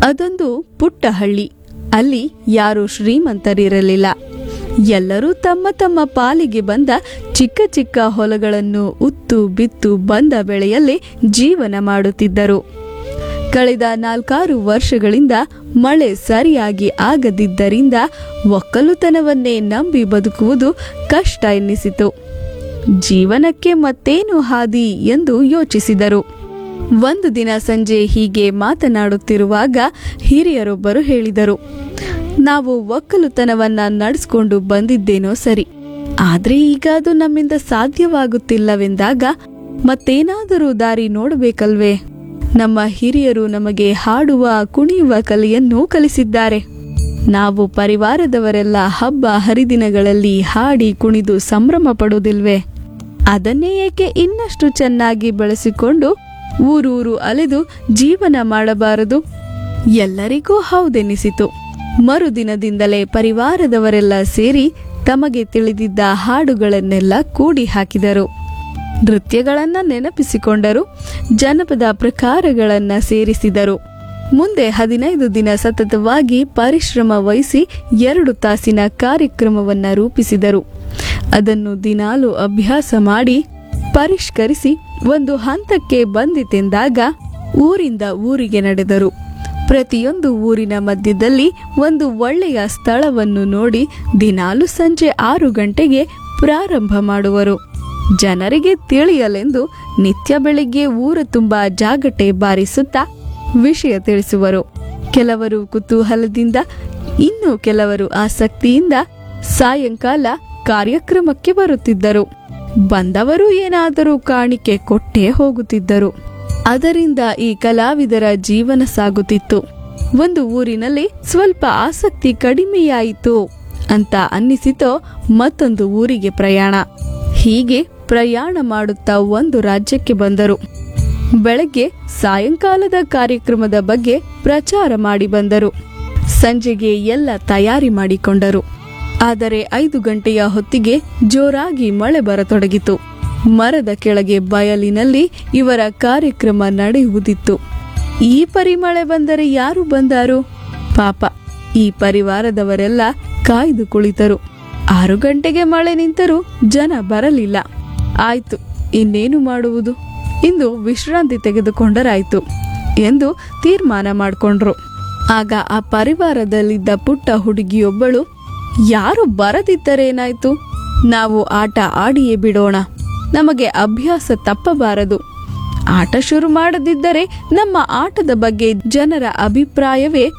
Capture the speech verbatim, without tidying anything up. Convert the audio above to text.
ಅದೊಂದು ಪುಟ್ಟ ಹಳ್ಳಿ. ಅಲ್ಲಿ ಯಾರೂ ಶ್ರೀಮಂತರಿರಲಿಲ್ಲ. ಎಲ್ಲರೂ ತಮ್ಮ ತಮ್ಮ ಪಾಲಿಗೆ ಬಂದ ಚಿಕ್ಕ ಚಿಕ್ಕ ಹೊಲಗಳನ್ನು ಉತ್ತು ಬಿತ್ತು ಬಂದ ಬೆಳೆಯಲ್ಲಿ ಜೀವನ ಮಾಡುತ್ತಿದ್ದರು. ಕಳೆದ ನಾಲ್ಕಾರು ವರ್ಷಗಳಿಂದ ಮಳೆ ಸರಿಯಾಗಿ ಆಗದಿದ್ದರಿಂದ ಒಕ್ಕಲುತನವನ್ನೇ ನಂಬಿ ಬದುಕುವುದು ಕಷ್ಟ ಎನ್ನಿಸಿತು. ಜೀವನಕ್ಕೆ ಮತ್ತೇನು ಹಾದಿ ಎಂದು ಯೋಚಿಸಿದರು. ಒಂದು ದಿನ ಸಂಜೆ ಹೀಗೆ ಮಾತನಾಡುತ್ತಿರುವಾಗ ಹಿರಿಯರೊಬ್ಬರು ಹೇಳಿದರು, ನಾವು ಒಕ್ಕಲುತನವನ್ನ ನಡೆಸ್ಕೊಂಡು ಬಂದಿದ್ದೇನೋ ಸರಿ, ಆದ್ರೆ ಈಗ ಅದು ನಮ್ಮಿಂದ ಸಾಧ್ಯವಾಗುತ್ತಿಲ್ಲವೆಂದಾಗ ಮತ್ತೇನಾದರೂ ದಾರಿ ನೋಡಬೇಕಲ್ವೇ? ನಮ್ಮ ಹಿರಿಯರು ನಮಗೆ ಹಾಡುವ ಕುಣಿಯುವ ಕಲೆಯನ್ನು ಕಲಿಸಿದ್ದಾರೆ. ನಾವು ಪರಿವಾರದವರೆಲ್ಲ ಹಬ್ಬ ಹರಿದಿನಗಳಲ್ಲಿ ಹಾಡಿ ಕುಣಿದು ಸಂಭ್ರಮ ಪಡುವುದಿಲ್ವೇ? ಅದನ್ನೇ ಏಕೆ ಇನ್ನಷ್ಟು ಚೆನ್ನಾಗಿ ಬೆಳೆಸಿಕೊಂಡು ಊರೂರು ಅಲೆದು ಜೀವನ ಮಾಡಬಾರದು? ಎಲ್ಲರಿಗೂ ಹೌದೆನಿಸಿತು. ಮರುದಿನದಿಂದಲೇ ಪರಿವಾರದವರೆಲ್ಲ ಸೇರಿ ತಮಗೆ ತಿಳಿದಿದ್ದ ಹಾಡುಗಳನ್ನೆಲ್ಲ ಕೂಡಿ ಹಾಕಿದರು. ನೃತ್ಯಗಳನ್ನ ನೆನಪಿಸಿಕೊಂಡರು. ಜನಪದ ಪ್ರಕಾರಗಳನ್ನ ಸೇರಿಸಿದರು. ಮುಂದೆ ಹದಿನೈದು ದಿನ ಸತತವಾಗಿ ಪರಿಶ್ರಮ ವಹಿಸಿ ಎರಡು ತಾಸಿನ ಕಾರ್ಯಕ್ರಮವನ್ನ ರೂಪಿಸಿದರು. ಅದನ್ನು ದಿನಾಲು ಅಭ್ಯಾಸ ಮಾಡಿ ಪರಿಷ್ಕರಿಸಿ ಒಂದು ಹಂತಕ್ಕೆ ಬಂದಿತೆಂದಾಗ ಊರಿಂದ ಊರಿಗೆ ನಡೆದರು. ಪ್ರತಿಯೊಂದು ಊರಿನ ಮಧ್ಯದಲ್ಲಿ ಒಂದು ಒಳ್ಳೆಯ ಸ್ಥಳವನ್ನು ನೋಡಿ ದಿನಾಲು ಸಂಜೆ ಆರು ಗಂಟೆಗೆ ಪ್ರಾರಂಭ ಮಾಡುವರು. ಜನರಿಗೆ ತಿಳಿಯಲೆಂದು ನಿತ್ಯ ಬೆಳಿಗ್ಗೆ ಊರ ತುಂಬ ಜಾಗಟೆ ಬಾರಿಸುತ್ತಾ ವಿಷಯ ತಿಳಿಸುವರು. ಕೆಲವರು ಕುತೂಹಲದಿಂದ, ಇನ್ನು ಕೆಲವರು ಆಸಕ್ತಿಯಿಂದ ಸಾಯಂಕಾಲ ಕಾರ್ಯಕ್ರಮಕ್ಕೆ ಬರುತ್ತಿದ್ದರು. ಬಂದವರು ಏನಾದರೂ ಕಾಣಿಕೆ ಕೊಟ್ಟೇ ಹೋಗುತ್ತಿದ್ದರು. ಅದರಿಂದ ಈ ಕಲಾವಿದರ ಜೀವನ ಸಾಗುತ್ತಿತ್ತು. ಒಂದು ಊರಿನಲ್ಲಿ ಸ್ವಲ್ಪ ಆಸಕ್ತಿ ಕಡಿಮೆಯಾಯಿತು ಅಂತ ಅನ್ನಿಸಿತೋ ಮತ್ತೊಂದು ಊರಿಗೆ ಪ್ರಯಾಣ. ಹೀಗೆ ಪ್ರಯಾಣ ಮಾಡುತ್ತಾ ಒಂದು ರಾಜ್ಯಕ್ಕೆ ಬಂದರು. ಬೆಳಗ್ಗೆ ಸಾಯಂಕಾಲದ ಕಾರ್ಯಕ್ರಮದ ಬಗ್ಗೆ ಪ್ರಚಾರ ಮಾಡಿ ಬಂದರು. ಸಂಜೆಗೆ ಎಲ್ಲ ತಯಾರಿ ಮಾಡಿಕೊಂಡರು. ಆದರೆ ಐದು ಗಂಟೆಯ ಹೊತ್ತಿಗೆ ಜೋರಾಗಿ ಮಳೆ ಬರತೊಡಗಿತು. ಮರದ ಕೆಳಗೆ ಬಯಲಿನಲ್ಲಿ ಇವರ ಕಾರ್ಯಕ್ರಮ ನಡೆಯುವುದಿತ್ತು. ಈ ಪರಿಮಳೆ ಬಂದರೆ ಯಾರು ಬಂದಾರು? ಪಾಪ, ಈ ಪರಿವಾರದವರೆಲ್ಲ ಕಾಯ್ದು ಕುಳಿತರು. ಆರು ಗಂಟೆಗೆ ಮಳೆ ನಿಂತರೂ ಜನ ಬರಲಿಲ್ಲ. ಆಯ್ತು, ಇನ್ನೇನು ಮಾಡುವುದು? ಇಂದು ವಿಶ್ರಾಂತಿ ತೆಗೆದುಕೊಂಡರಾಯ್ತು ಎಂದು ತೀರ್ಮಾನ ಮಾಡಿಕೊಂಡ್ರು. ಆಗ ಆ ಪರಿವಾರದಲ್ಲಿದ್ದ ಪುಟ್ಟ ಹುಡುಗಿಯೊಬ್ಬಳು, ಯಾರು ಬರದಿದ್ದರೇನಾಯ್ತು, ನಾವು ಆಟ ಆಡಿಯೇ ಬಿಡೋಣ, ನಮಗೆ ಅಭ್ಯಾಸ ತಪ್ಪಬಾರದು. ಆಟ ಶುರು ಮಾಡದಿದ್ದರೆ ನಮ್ಮ ಆಟದ ಬಗ್ಗೆ ಜನರ ಅಭಿಪ್ರಾಯವೇ